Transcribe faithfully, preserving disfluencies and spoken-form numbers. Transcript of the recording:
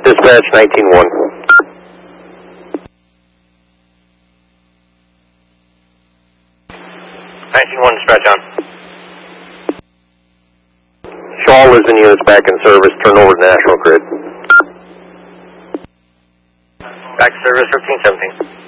Dispatch nineteen one. nineteen one, dispatch on. Shaw lives in units back in service. Turn over to National Grid. Back to service, fifteen seventeen.